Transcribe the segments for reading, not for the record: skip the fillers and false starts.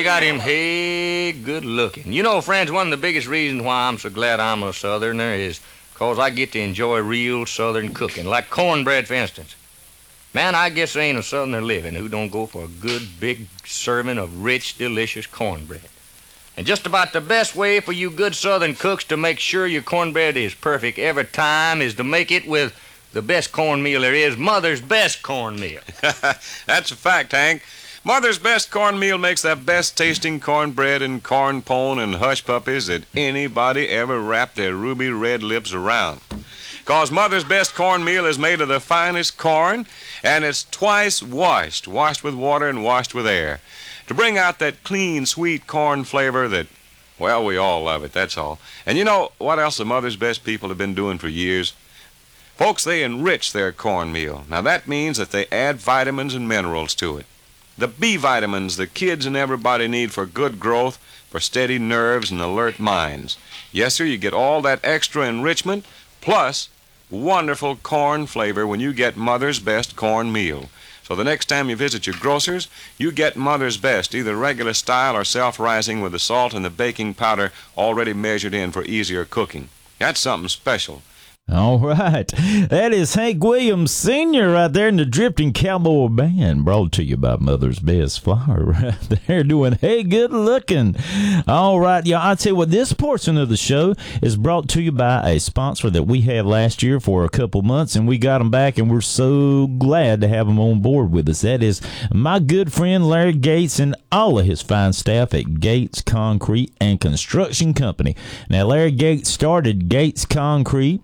got him, hey, good looking. You know, friends, one of the biggest reasons why I'm so glad I'm a Southerner is because I get to enjoy real Southern cooking, like cornbread, for instance. Man, I guess there ain't a Southerner living who don't go for a good, big serving of rich, delicious cornbread. And just about the best way for you good Southern cooks to make sure your cornbread is perfect every time is to make it with the best cornmeal there is, Mother's Best cornmeal. That's a fact, Hank. Mother's Best cornmeal makes the best tasting cornbread and corn pone and hush puppies that anybody ever wrapped their ruby red lips around. 'Cause Mother's Best cornmeal is made of the finest corn, and it's twice washed with water and washed with air, to bring out that clean, sweet corn flavor that, well, we all love it, that's all. And you know what else the Mother's Best people have been doing for years? Folks, they enrich their cornmeal. Now that means that they add vitamins and minerals to it. The B vitamins the kids and everybody need for good growth, for steady nerves and alert minds. Yes, sir, you get all that extra enrichment, plus wonderful corn flavor when you get Mother's Best cornmeal. So the next time you visit your grocer's, you get Mother's Best, either regular style or self-rising with the salt and the baking powder already measured in for easier cooking. That's something special. All right. That is Hank Williams Sr. right there in the Drifting Cowboy Band, brought to you by Mother's Best Flour right there doing, hey, good looking. All right, y'all, I tell you what, this portion of the show is brought to you by a sponsor that we had last year for a couple months, and we got them back, and we're so glad to have them on board with us. That is my good friend Larry Gates and all of his fine staff at Gates Concrete and Construction Company. Now, Larry Gates started Gates Concrete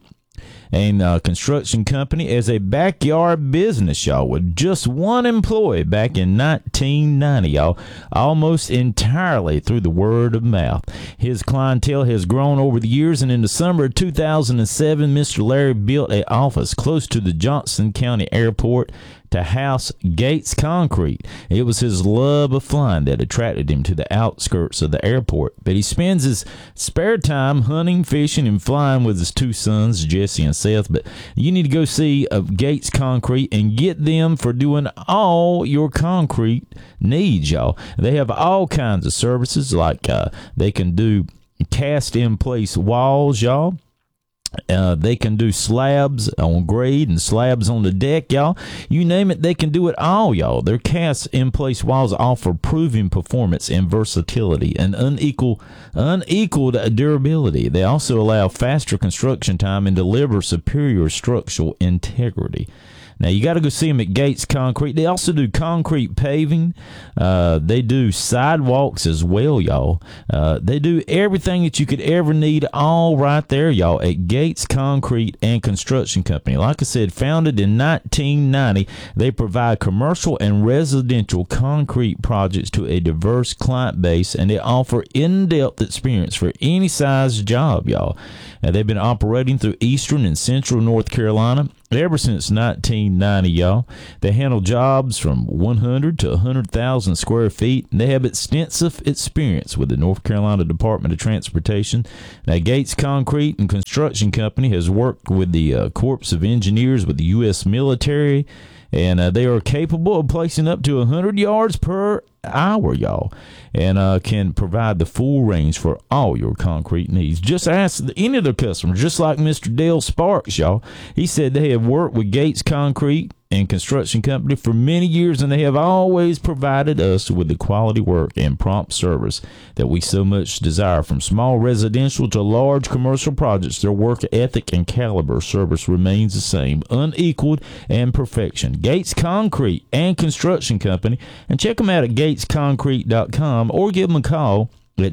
and construction company as a backyard business, y'all, with just one employee back in 1990, y'all, almost entirely through the word of mouth. His clientele has grown over the years, and in the summer of 2007, Mr. Larry built an office close to the Johnson County Airport to house Gates Concrete. It was his love of flying that attracted him to the outskirts of the airport, but he spends his spare time hunting, fishing, and flying with his two sons, Jesse and Seth. But you need to go see Gates Concrete and get them for doing all your concrete needs, y'all. They have all kinds of services, like they can do cast-in-place walls, y'all. They can do slabs on grade and slabs on the deck, y'all. You name it, they can do it all, y'all. Their cast-in-place walls offer proven performance and versatility and unequaled durability. They also allow faster construction time and deliver superior structural integrity. Now, you got to go see them at Gates Concrete. They also do concrete paving. They do sidewalks as well, y'all. They do everything that you could ever need, all right there, y'all, at Gates Concrete and Construction Company. Like I said, founded in 1990, they provide commercial and residential concrete projects to a diverse client base, and they offer in-depth experience for any size job, y'all. They've been operating through eastern and central North Carolina ever since 1990, y'all. They handle jobs from 100 to 100,000 square feet, and they have extensive experience with the North Carolina Department of Transportation. Now, Gates Concrete and Construction Company has worked with the Corps of Engineers with the U.S. military, and they are capable of placing up to 100 yards per hour, y'all, and can provide the full range for all your concrete needs. Just ask any of their customers, just like Mr. Dale Sparks, y'all. He said they have worked with Gates Concrete and Construction Company for many years, and they have always provided us with the quality work and prompt service that we so much desire. From small residential to large commercial projects, their work ethic and caliber service remains the same, unequaled and perfection. Gates Concrete and Construction Company, and check them out at gatesconcrete.com or give them a call at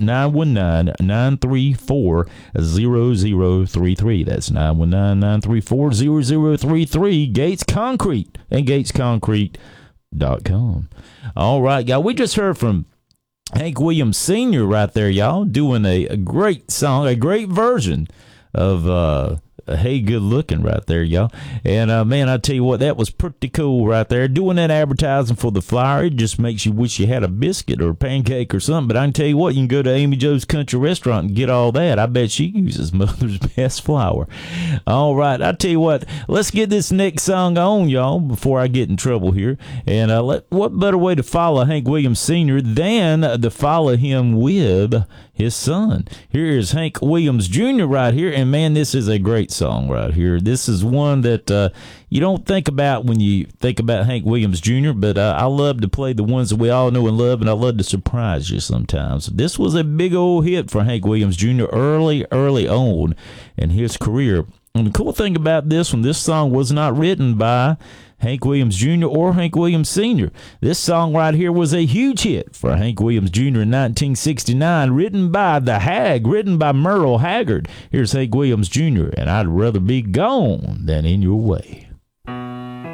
919-934-0033. That's 919-934-0033. Gates Concrete and gatesconcrete.com. All right, y'all. We just heard from Hank Williams Sr. right there, y'all, doing a great song, a great version of Hey, good looking right there, y'all. And man, I tell you what, that was pretty cool right there. Doing that advertising for the flour, it just makes you wish you had a biscuit or a pancake or something. But I can tell you what, you can go to Amy Jo's Country Restaurant and get all that. I bet she uses Mother's Best flour. All right, I tell you what, let's get this next song on, y'all, before I get in trouble here. And what better way to follow Hank Williams Sr. than to follow him with his son? Here is Hank Williams Jr. right here, and man, this is a great song right here. This is one that you don't think about when you think about Hank Williams Jr., but I love to play the ones that we all know and love, and I love to surprise you sometimes. This was a big old hit for Hank Williams Jr. early on in his career. And the cool thing about this one, this song was not written by Hank Williams Jr. or Hank Williams Sr. This song right here was a huge hit for Hank Williams Jr. in 1969, written by the Hag, written by Merle Haggard. Here's Hank Williams Jr., and I'd rather be gone than in your way.